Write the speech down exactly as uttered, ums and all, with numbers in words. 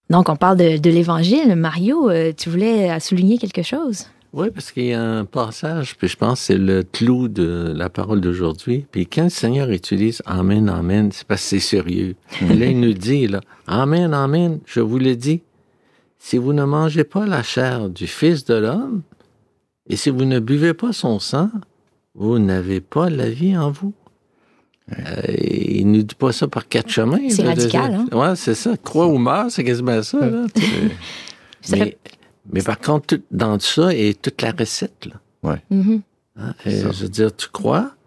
Donc, on parle de, de l'Évangile. Mario, euh, tu voulais souligner quelque chose? Oui, parce qu'il y a un passage, puis je pense que c'est le clou de la parole d'aujourd'hui. Puis quand le Seigneur utilise « Amen, Amen », c'est parce que c'est sérieux. Là, il nous dit, là, « Amen, Amen, je vous le dis, si vous ne mangez pas la chair du Fils de l'homme, et si vous ne buvez pas son sang, vous n'avez pas la vie en vous. » Euh, il ne nous dit pas ça par quatre chemins. C'est là, radical, de... hein? Oui, c'est ça. Crois ou meurs, c'est quasiment ça. Là. ça mais, fait... mais par contre, tout, dans ça est toute la recette. Là. Ouais. Mm-hmm. Hein? Et, je veux dire, tu crois,